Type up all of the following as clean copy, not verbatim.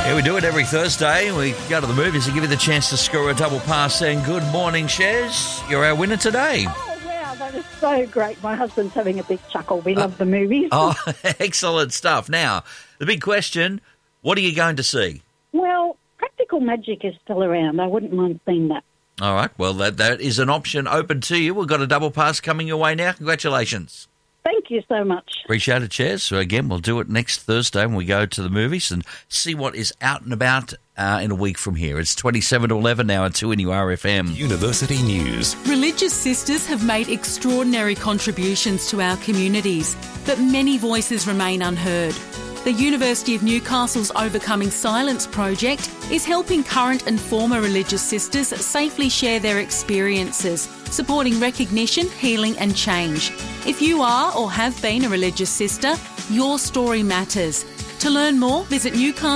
Yeah, we do it every Thursday. We go to the movies and give you the chance to score a double pass saying, good morning, Shez. You're our winner today. Oh, wow, that is so great. My husband's having a big chuckle. We love the movies. Oh, excellent stuff. Now, the big question, what are you going to see? Well, Practical Magic is still around. I wouldn't mind seeing that. All right, well, that is an option open to you. We've got a double pass coming your way now. Congratulations. Thank you so much. Appreciate it, Chaz. So again, we'll do it next Thursday when we go to the movies and see what is out and about in a week from here. It's 27 to 11 now at 2NURFM. University News. Religious sisters have made extraordinary contributions to our communities, but many voices remain unheard. The University of Newcastle's Overcoming Silence project is helping current and former religious sisters safely share their experiences, supporting recognition, healing and change. If you are or have been a religious sister, your story matters. To learn more, visit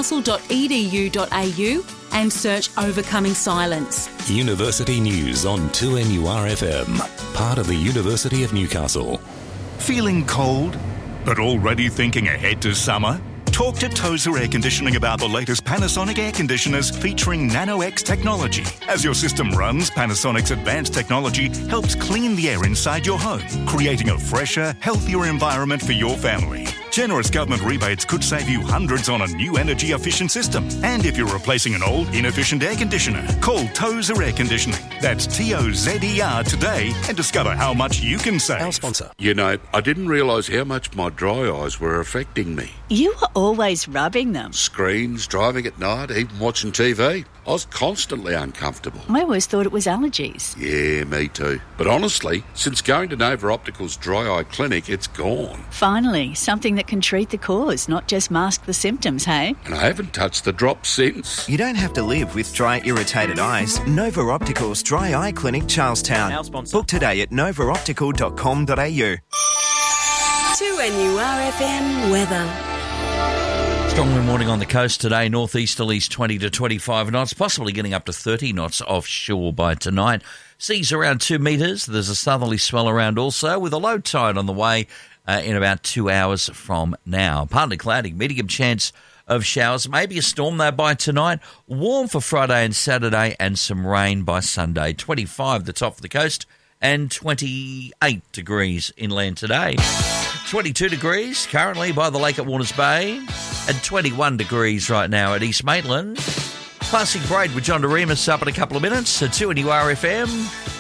newcastle.edu.au and search Overcoming Silence. University News on 2NURFM, part of the University of Newcastle. Feeling cold, but already thinking ahead to summer? Talk to Tozer Air Conditioning about the latest Panasonic air conditioners featuring Nano-X technology. As your system runs, Panasonic's advanced technology helps clean the air inside your home, creating a fresher, healthier environment for your family. Generous government rebates could save you hundreds on a new energy-efficient system. And if you're replacing an old, inefficient air conditioner, call Tozer Air Conditioning. That's Tozer today and discover how much you can save. Our sponsor. You know, I didn't realise how much my dry eyes were affecting me. You were always rubbing them. Screens, driving at night, even watching TV. I was constantly uncomfortable. I always thought it was allergies. Yeah, me too. But honestly, since going to Nova Optical's dry eye clinic, it's gone. Finally, something that can treat the cause, not just mask the symptoms, hey? And I haven't touched the drops since. You don't have to live with dry, irritated eyes. Nova Optical's Dry Eye Clinic, Charlestown. Our sponsor. Book today at novaoptical.com.au. 2NURFM weather. Strong wind warning on the coast today, northeasterlies 20 to 25 knots, possibly getting up to 30 knots offshore by tonight. Seas around 2 metres. There's a southerly swell around also, with a low tide on the way in about 2 hours from now. Partly cloudy, medium chance of showers. Maybe a storm, though, by tonight. Warm for Friday and Saturday, and some rain by Sunday. 25 the top of the coast, and 28 degrees inland today. 22 degrees currently by the lake at Warners Bay, and 21 degrees right now at East Maitland. Classic Braid with John DeRemus up in a couple of minutes at 2NURFM.